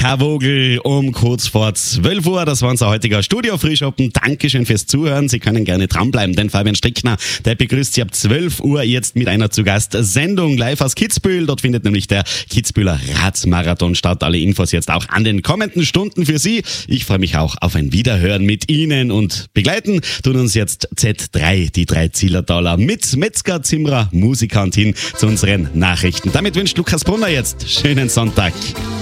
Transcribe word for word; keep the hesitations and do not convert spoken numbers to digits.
K-Vogel um kurz vor zwölf Uhr. Das war unser heutiger Studio-Frühschoppen. Dankeschön fürs Zuhören. Sie können gerne dranbleiben, denn Fabian Strickner, der begrüßt Sie ab zwölf Uhr jetzt mit einer zu Gast Sendung live aus Kitzbühel. Dort findet nämlich der Kitzbühler Radmarathon statt. Alle Infos jetzt auch an den kommenden Stunden für Sie. Ich freue mich auch auf ein Wiederhören mit Ihnen und begleiten tun uns jetzt Z drei, die drei Zillertaler mit Metzger, Zimmerer, Musiker und hin zu unseren Nachrichten. Damit wünscht Lukas Brunner jetzt schönen Sonntag.